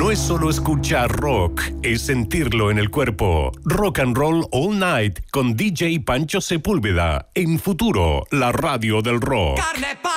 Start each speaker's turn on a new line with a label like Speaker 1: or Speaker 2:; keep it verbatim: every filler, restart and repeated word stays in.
Speaker 1: No es solo escuchar rock, es sentirlo en el cuerpo. Rock and Roll All Night con D J Pancho Sepúlveda. En Futuro, la radio del rock.
Speaker 2: Carne,